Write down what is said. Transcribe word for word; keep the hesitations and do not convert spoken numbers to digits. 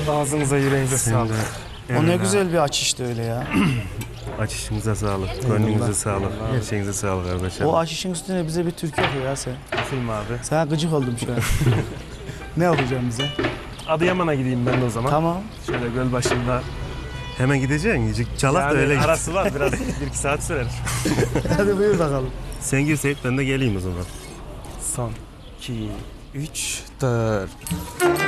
Ağzınıza yüreğinize sağlık. O ne güzel bir açıştı öyle ya. Açışınıza sağlık, gönlünüze sağlık, her şeyinize sağlık kardeşim. O açışın üstüne bize bir türkü oku ya sen. Film abi. Sana gıcık oldum şu an. Ne okuyacağım bize? Adıyaman'a gideyim ben de o zaman. Tamam. Şöyle göl başında. Hemen gideceksin, çalak Yani da öyle git. arası var biraz, bir iki saat sürer. Hadi buyur bakalım. Sen gir Seyit, ben de geleyim o zaman. Son, iki, üç, dört.